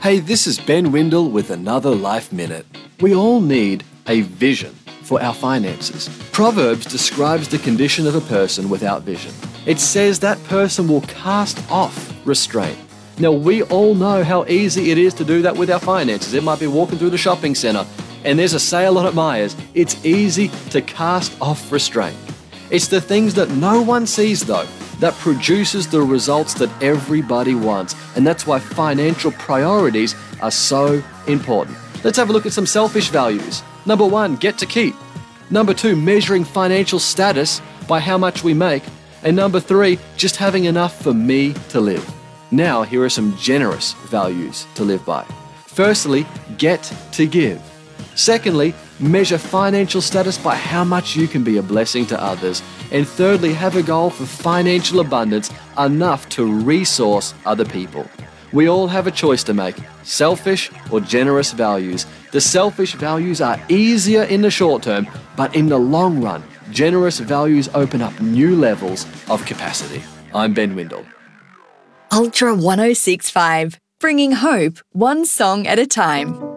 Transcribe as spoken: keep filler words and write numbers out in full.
Hey, this is Ben Windle with another Life Minute. We all need a vision for our finances. Proverbs describes the condition of a person without vision. It says that person will cast off restraint. Now, we all know how easy it is to do that with our finances. It might be walking through the shopping center and there's a sale on at Myers. It's easy to cast off restraint. It's the things that no one sees, though, that produces the results that everybody wants. And that's why financial priorities are so important. Let's have a look at some selfish values. Number one, get to keep. Number two, measuring financial status by how much we make. And number three, just having enough for me to live. Now, here are some generous values to live by. Firstly, get to give. Secondly, measure financial status by how much you can be a blessing to others. And thirdly, have a goal for financial abundance enough to resource other people. We all have a choice to make, selfish or generous values. The selfish values are easier in the short term, but in the long run, generous values open up new levels of capacity. I'm Ben Windle. Ultra one oh six point five, bringing hope one song at a time.